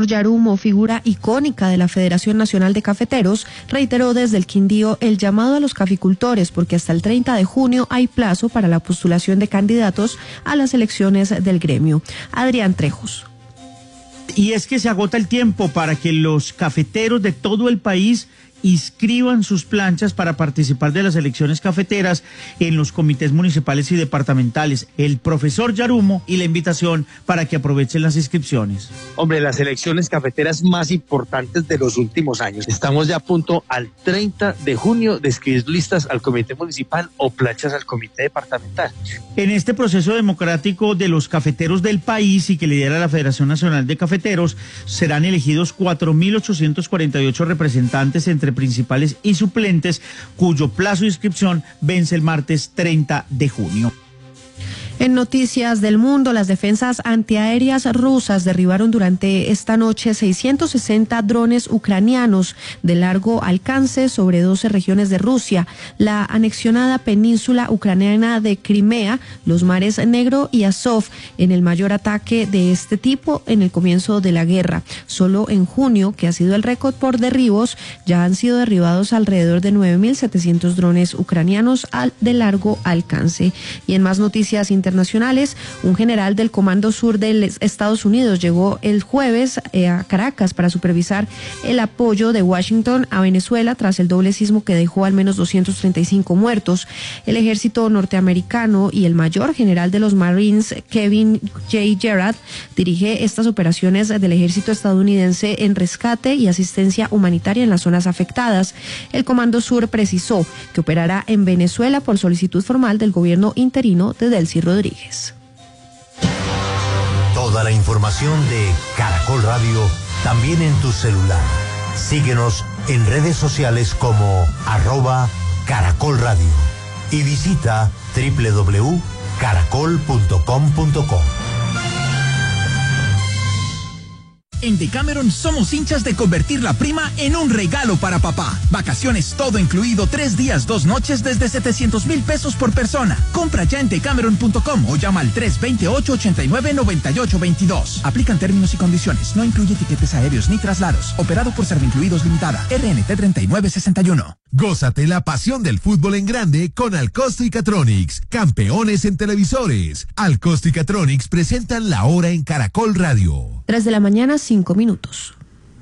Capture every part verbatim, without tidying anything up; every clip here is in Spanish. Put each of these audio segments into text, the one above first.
profesor Yarumo, figura icónica de la Federación Nacional de Cafeteros, reiteró desde el Quindío el llamado a los caficultores porque hasta el treinta de junio hay plazo para la postulación de candidatos a las elecciones del gremio. Adrián Trejos. Y es que se agota el tiempo para que los cafeteros de todo el país inscriban sus planchas para participar de las elecciones cafeteras en los comités municipales y departamentales. El profesor Yarumo y la invitación para que aprovechen las inscripciones. Hombre, las elecciones cafeteras más importantes de los últimos años. Estamos ya a punto al treinta de junio de escribir listas al comité municipal o planchas al comité departamental. En este proceso democrático de los cafeteros del país y que lidera la Federación Nacional de Cafeteros, serán elegidos cuatro mil ochocientos cuarenta y ocho representantes entre principales y suplentes, cuyo plazo de inscripción vence el martes treinta de junio. En noticias del mundo, las defensas antiaéreas rusas derribaron durante esta noche seiscientos sesenta drones ucranianos de largo alcance sobre doce regiones de Rusia, la anexionada península ucraniana de Crimea, los mares Negro y Azov, en el mayor ataque de este tipo en el comienzo de la guerra. Solo en junio, que ha sido el récord por derribos, ya han sido derribados alrededor de nueve mil setecientos drones ucranianos de largo alcance. Y en más noticias internacionales, internacionales, un general del Comando Sur de Estados Unidos llegó el jueves eh, a Caracas para supervisar el apoyo de Washington a Venezuela tras el doble sismo que dejó al menos doscientos treinta y cinco muertos. El ejército norteamericano y el mayor general de los Marines, Kevin J. Gerard, dirige estas operaciones del ejército estadounidense en rescate y asistencia humanitaria en las zonas afectadas. El Comando Sur precisó que operará en Venezuela por solicitud formal del gobierno interino de Delcy Rodríguez. Toda la información de Caracol Radio también en tu celular. Síguenos en redes sociales como arroba Caracol Radio y visita doble u doble u doble u punto caracol punto com punto co. En Decameron somos hinchas de convertir la prima en un regalo para papá. Vacaciones todo incluido, tres días, dos noches desde setecientos mil pesos por persona. Compra ya en decameron punto com o llama al tres dos ocho, ocho nueve, nueve ocho dos dos. Aplican términos y condiciones. No incluye tiquetes aéreos ni traslados. Operado por Servincluidos Limitada. R N T treinta y nueve sesenta y uno. Gózate la pasión del fútbol en grande con Alcosto y Catronics, campeones en televisores. Alcosto y Catronics presentan la hora en Caracol Radio. Tres de la mañana, cinco minutos.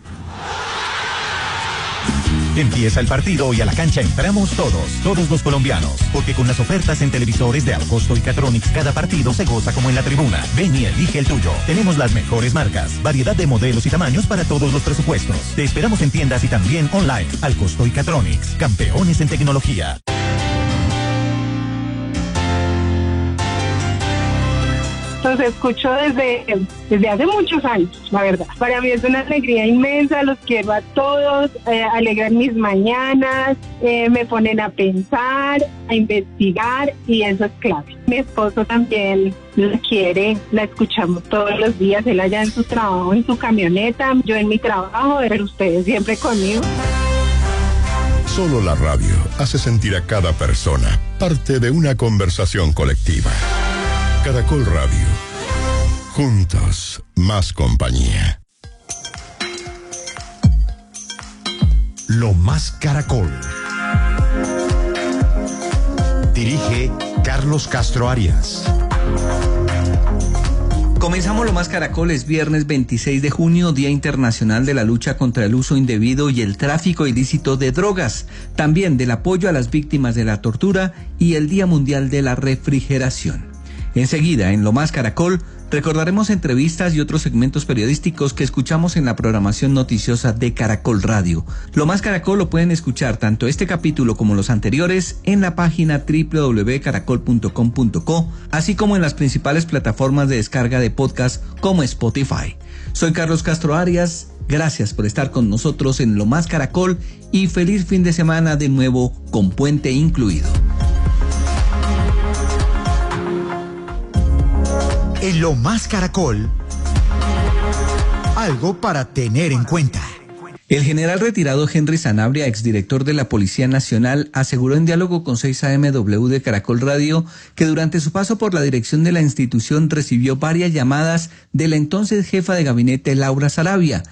Empieza el partido y a la cancha entramos todos, todos los colombianos, porque con las ofertas en televisores de Alcosto y Catronics cada partido se goza como en la tribuna. Ven y elige el tuyo. Tenemos las mejores marcas, variedad de modelos y tamaños para todos los presupuestos. Te esperamos en tiendas y también online. Alcosto y Catronics, campeones en tecnología. Los escucho desde, desde hace muchos años, la verdad. Para mí es una alegría inmensa, los quiero a todos, eh, alegran mis mañanas, eh, me ponen a pensar, a investigar y eso es clave. Mi esposo también la quiere, la escuchamos todos los días, él allá en su trabajo, en su camioneta, yo en mi trabajo, pero ustedes siempre conmigo. Solo la radio hace sentir a cada persona parte de una conversación colectiva. Caracol Radio. Juntos, más compañía. Lo más Caracol. Dirige Carlos Castro Arias. Comenzamos Lo Más Caracol, es viernes veintiséis de junio, Día Internacional de la Lucha contra el Uso Indebido y el Tráfico Ilícito de Drogas, también del apoyo a las víctimas de la tortura y el Día Mundial de la Refrigeración. Enseguida, en Lo Más Caracol, recordaremos entrevistas y otros segmentos periodísticos que escuchamos en la programación noticiosa de Caracol Radio. Lo Más Caracol lo pueden escuchar tanto este capítulo como los anteriores en la página doble u doble u doble u punto caracol punto com punto co, así como en las principales plataformas de descarga de podcast como Spotify. Soy Carlos Castro Arias, gracias por estar con nosotros en Lo Más Caracol y feliz fin de semana de nuevo con puente incluido. En Lo Más Caracol, algo para tener en cuenta. El general retirado Henry Sanabria, exdirector de la Policía Nacional, aseguró en diálogo con seis A M W de Caracol Radio que durante su paso por la dirección de la institución recibió varias llamadas de la entonces jefa de gabinete Laura Sarabia,